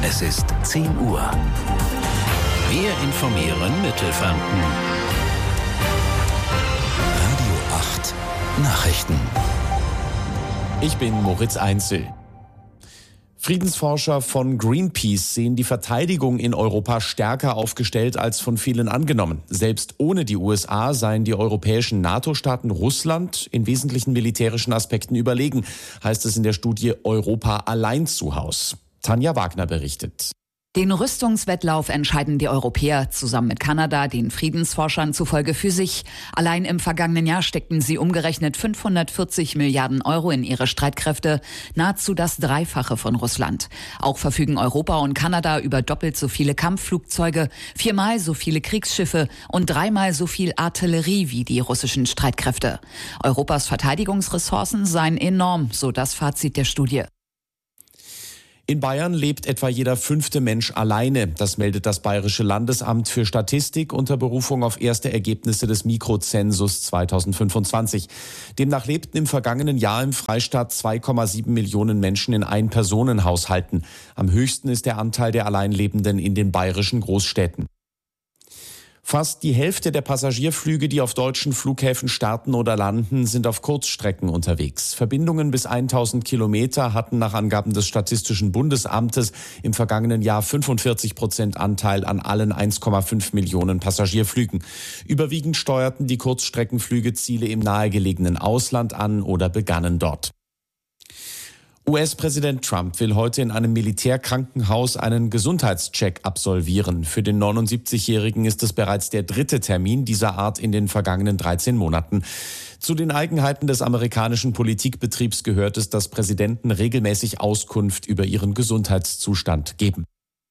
Es ist 10 Uhr. Wir informieren Mittelfranken. Radio 8 Nachrichten. Ich bin Moritz Einzel. Friedensforscher von Greenpeace sehen die Verteidigung in Europa stärker aufgestellt als von vielen angenommen. Selbst ohne die USA seien die europäischen NATO-Staaten Russland in wesentlichen militärischen Aspekten überlegen, heißt es in der Studie Europa allein zu Haus. Tanja Wagner berichtet. Den Rüstungswettlauf entscheiden die Europäer zusammen mit Kanada, den Friedensforschern zufolge für sich. Allein im vergangenen Jahr steckten sie umgerechnet 540 Milliarden Euro in ihre Streitkräfte, nahezu das Dreifache von Russland. Auch verfügen Europa und Kanada über doppelt so viele Kampfflugzeuge, 4-mal so viele Kriegsschiffe und 3-mal so viel Artillerie wie die russischen Streitkräfte. Europas Verteidigungsressourcen seien enorm, so das Fazit der Studie. In Bayern lebt etwa jeder 5. Mensch alleine. Das meldet das Bayerische Landesamt für Statistik unter Berufung auf erste Ergebnisse des Mikrozensus 2025. Demnach lebten im vergangenen Jahr im Freistaat 2,7 Millionen Menschen in Ein-Personen-Haushalten. Am höchsten ist der Anteil der Alleinlebenden in den bayerischen Großstädten. Fast die Hälfte der Passagierflüge, die auf deutschen Flughäfen starten oder landen, sind auf Kurzstrecken unterwegs. Verbindungen bis 1000 Kilometer hatten nach Angaben des Statistischen Bundesamtes im vergangenen Jahr 45% Anteil an allen 1,5 Millionen Passagierflügen. Überwiegend steuerten die Kurzstreckenflüge Ziele im nahegelegenen Ausland an oder begannen dort. US-Präsident Trump will heute in einem Militärkrankenhaus einen Gesundheitscheck absolvieren. Für den 79-Jährigen ist es bereits der 3. Termin dieser Art in den vergangenen 13 Monaten. Zu den Eigenheiten des amerikanischen Politikbetriebs gehört es, dass Präsidenten regelmäßig Auskunft über ihren Gesundheitszustand geben.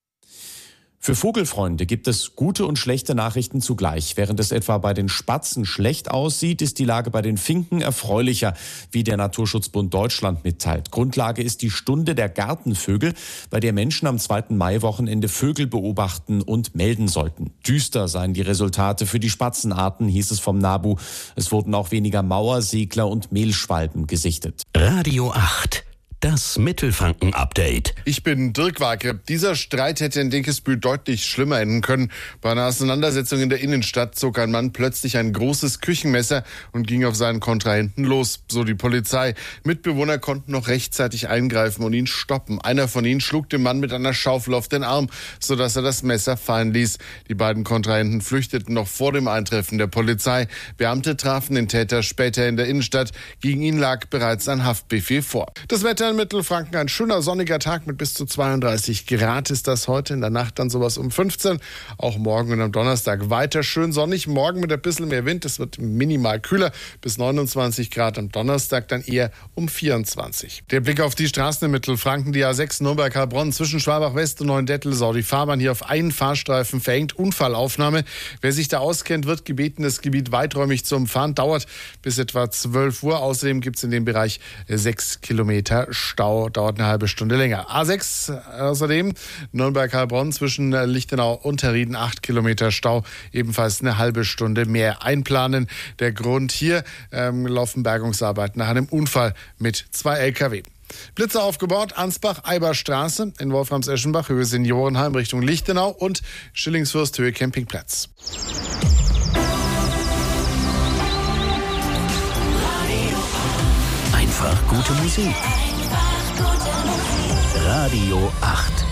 Für Vogelfreunde gibt es gute und schlechte Nachrichten zugleich. Während es etwa bei den Spatzen schlecht aussieht, ist die Lage bei den Finken erfreulicher, wie der Naturschutzbund Deutschland mitteilt. Grundlage ist die Stunde der Gartenvögel, bei der Menschen am 2. Mai-Wochenende Vögel beobachten und melden sollten. Düster seien die Resultate für die Spatzenarten, hieß es vom NABU. Es wurden auch weniger Mauersegler und Mehlschwalben gesichtet. Radio 8. Das Mittelfranken-Update. Ich bin Dirk Wake. Dieser Streit hätte in Dinkelsbühl deutlich schlimmer enden können. Bei einer Auseinandersetzung in der Innenstadt zog ein Mann plötzlich ein großes Küchenmesser und ging auf seinen Kontrahenten los, so die Polizei. Mitbewohner konnten noch rechtzeitig eingreifen und ihn stoppen. Einer von ihnen schlug dem Mann mit einer Schaufel auf den Arm, sodass er das Messer fallen ließ. Die beiden Kontrahenten flüchteten noch vor dem Eintreffen der Polizei. Beamte trafen den Täter später in der Innenstadt. Gegen ihn lag bereits ein Haftbefehl vor. Das Wetter in Mittelfranken, ein schöner sonniger Tag mit bis zu 32 Grad ist das heute. In der Nacht dann sowas um 15. Auch morgen und am Donnerstag weiter schön sonnig. Morgen mit ein bisschen mehr Wind. Es wird minimal kühler. Bis 29 Grad am Donnerstag dann eher um 24. Der Blick auf die Straßen in Mittelfranken. Die A6 Nürnberg-Heilbronn zwischen Schwabach-West und Neuendettl ist auch die Fahrbahn hier auf einen Fahrstreifen verhängt. Unfallaufnahme. Wer sich da auskennt, wird gebeten, das Gebiet weiträumig zu umfahren. Dauert bis etwa 12 Uhr. Außerdem gibt es in dem Bereich 6 Kilometer Stau, dauert eine halbe Stunde länger. A6 außerdem Nürnberg-Heilbronn zwischen Lichtenau und Herrieden 8 Kilometer Stau, ebenfalls eine halbe Stunde mehr einplanen. Der Grund hier laufen Bergungsarbeiten nach einem Unfall mit 2 LKW. Blitze aufgebaut, Ansbach-Eiberstraße in Wolframs-Eschenbach, Höhe Seniorenheim Richtung Lichtenau und Schillingsfürst Höhe Campingplatz. Einfach gute Musik. Radio 8.